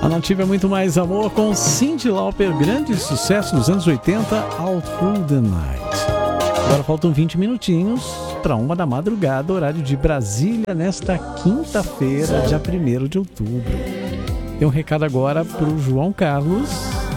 A Nativa é muito mais amor com Cyndi Lauper, grande sucesso nos anos 80, All Through the Night. Agora faltam 20 minutinhos para 1 da madrugada, horário de Brasília, nesta quinta-feira, dia 1º de outubro. Tem um recado agora para o João Carlos,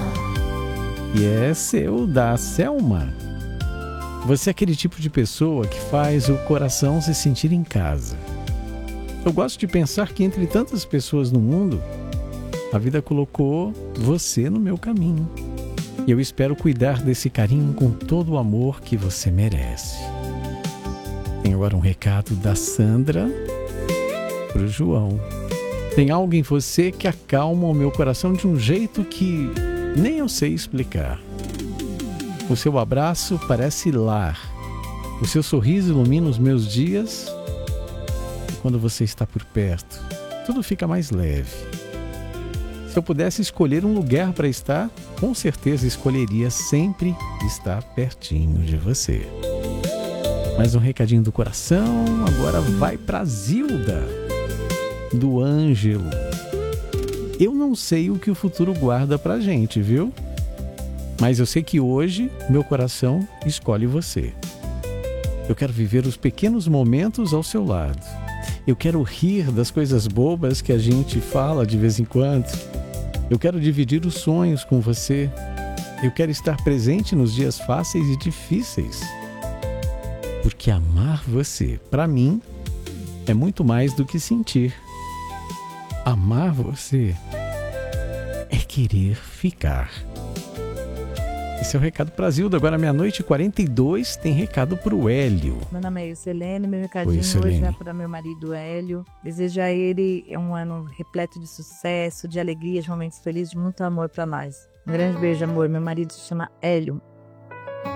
e é seu, da Selma. Você é aquele tipo de pessoa que faz o coração se sentir em casa. Eu gosto de pensar que entre tantas pessoas no mundo, a vida colocou você no meu caminho. E eu espero cuidar desse carinho com todo o amor que você merece. Tem agora um recado da Sandra para o João. Tem algo em você que acalma o meu coração de um jeito que nem eu sei explicar. O seu abraço parece lar. O seu sorriso ilumina os meus dias. E quando você está por perto, tudo fica mais leve. Se eu pudesse escolher um lugar para estar, com certeza escolheria sempre estar pertinho de você. Mais um recadinho do coração, agora vai para Zilda, do Ângelo. Eu não sei o que o futuro guarda pra gente, viu? Mas eu sei que hoje meu coração escolhe você. Eu quero viver os pequenos momentos ao seu lado. Eu quero rir das coisas bobas que a gente fala de vez em quando. Eu quero dividir os sonhos com você. Eu quero estar presente nos dias fáceis e difíceis. Porque amar você, para mim, é muito mais do que sentir. Amar você é querer ficar. Esse é o recado para Zilda. Agora, 00:42, tem recado para o Hélio. Meu nome é Ilselene, meu recadinho hoje é para meu marido Hélio. Desejo a ele um ano repleto de sucesso, de alegria, de momentos felizes, de muito amor para nós. Um grande beijo, amor. Meu marido se chama Hélio.